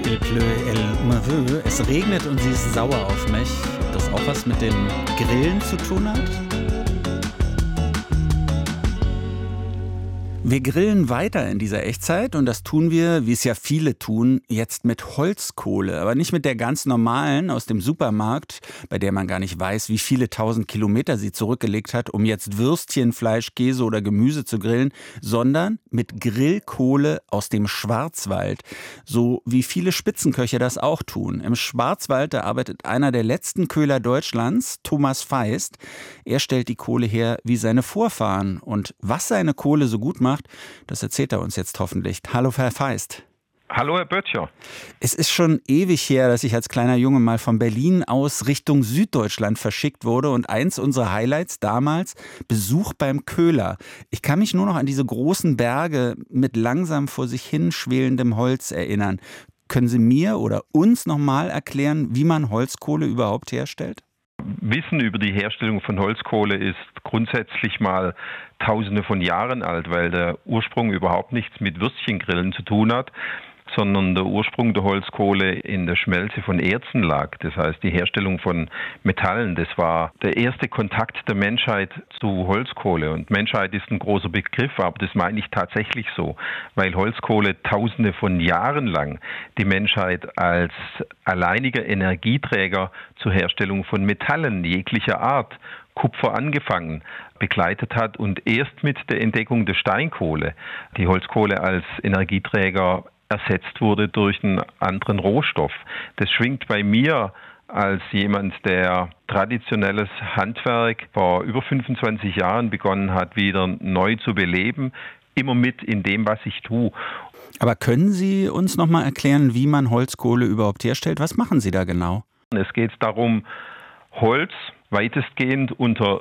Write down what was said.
Il pleut, elle me veut. Es regnet und sie ist sauer auf mich. Ob das auch was mit dem Grillen zu tun hat? Wir grillen weiter in dieser Echtzeit und das tun wir, wie es ja viele tun, jetzt mit Holzkohle. Aber nicht mit der ganz normalen aus dem Supermarkt, bei der man gar nicht weiß, wie viele 1000 Kilometer sie zurückgelegt hat, um jetzt Würstchen, Fleisch, Käse oder Gemüse zu grillen, sondern mit Grillkohle aus dem Schwarzwald. So wie viele Spitzenköche das auch tun. Im Schwarzwald, da arbeitet einer der letzten Köhler Deutschlands, Thomas Feist. Er stellt die Kohle her wie seine Vorfahren. Und was seine Kohle so gut macht, das erzählt er uns jetzt hoffentlich. Hallo, Herr Feist. Hallo, Herr Böttcher. Es ist schon ewig her, dass ich als kleiner Junge mal von Berlin aus Richtung Süddeutschland verschickt wurde und eins unserer Highlights damals, Besuch beim Köhler. Ich kann mich nur noch an diese großen Berge mit langsam vor sich hin schwelendem Holz erinnern. Können Sie mir oder uns nochmal erklären, wie man Holzkohle überhaupt herstellt? Wissen über die Herstellung von Holzkohle ist grundsätzlich mal Tausende von Jahren alt, weil der Ursprung überhaupt nichts mit Würstchengrillen zu tun hat, sondern der Ursprung der Holzkohle in der Schmelze von Erzen lag. Das heißt, die Herstellung von Metallen, das war der erste Kontakt der Menschheit zu Holzkohle. Und Menschheit ist ein großer Begriff, aber das meine ich tatsächlich so, weil Holzkohle Tausende von Jahren lang die Menschheit als alleiniger Energieträger zur Herstellung von Metallen jeglicher Art, Kupfer angefangen, begleitet hat und erst mit der Entdeckung der Steinkohle die Holzkohle als Energieträger ersetzt wurde durch einen anderen Rohstoff. Das schwingt bei mir als jemand, der traditionelles Handwerk vor über 25 Jahren begonnen hat, wieder neu zu beleben, immer mit in dem, was ich tue. Aber können Sie uns noch mal erklären, wie man Holzkohle überhaupt herstellt? Was machen Sie da genau? Es geht darum, Holz weitestgehend unter